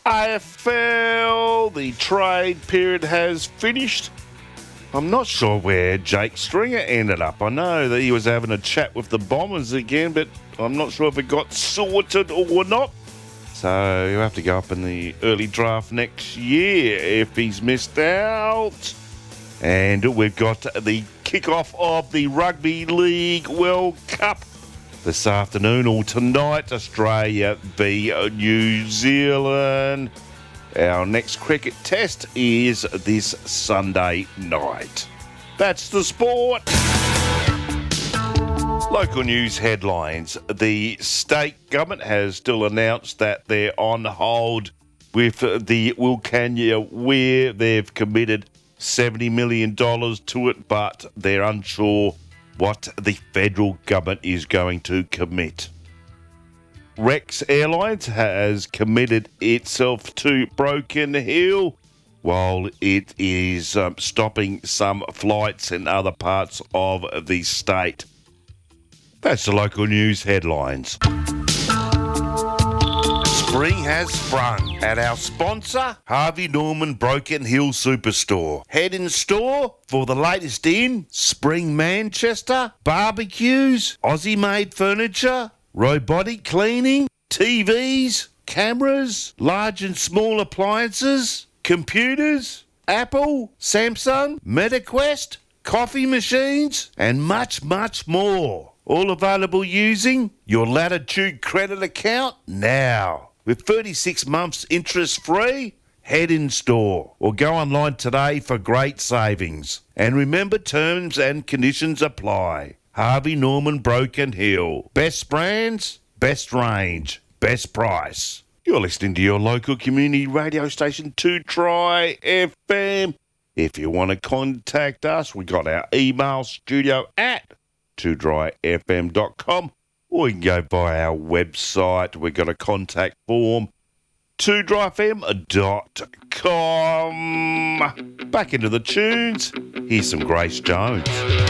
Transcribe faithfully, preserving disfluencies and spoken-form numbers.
A F L, the trade period has finished. I'm not sure where Jake Stringer ended up. I know that he was having a chat with the Bombers again, but I'm not sure if it got sorted or not. So he'll have to go up in the early draft next year if he's missed out. And we've got the kickoff of the Rugby League World Cup this afternoon or tonight. Australia v New Zealand. Our next cricket test is this Sunday night. That's the sport. Local news headlines. The state government has still announced that they're on hold with the Wilcannia Weir. They've committed seventy million dollars to it, but they're unsure what the federal government is going to commit. Rex Airlines has committed itself to Broken Hill while it is um, stopping some flights in other parts of the state. That's the local news headlines. Spring has sprung at our sponsor, Harvey Norman Broken Hill Superstore. Head in store for the latest in spring Manchester, barbecues, Aussie-made furniture, robotic cleaning, T Vs, cameras, large and small appliances, computers, Apple, Samsung, MetaQuest, coffee machines, and much, much more. All available using your Latitude credit account now. With thirty-six months interest-free, head in store or go online today for great savings. And remember, terms and conditions apply. Harvey Norman Broken Hill. Best brands, best range, best price. You're listening to your local community radio station, two Try F M. If you want to contact us, we got our email studio at two try f m dot com, or you can go by our website. We've got a contact form, two try f m dot com. Back into the tunes. Here's some Grace Jones.